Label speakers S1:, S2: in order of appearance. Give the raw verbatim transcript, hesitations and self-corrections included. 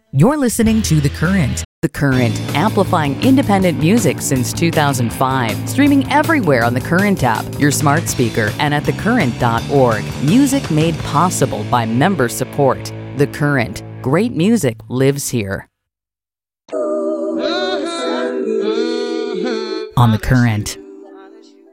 S1: You're listening to The Current.
S2: The Current, amplifying independent music since two thousand five. Streaming everywhere on The Current app, your smart speaker, and at the current dot org. Music made possible by member support. The Current. Great music lives here.
S1: On The Current.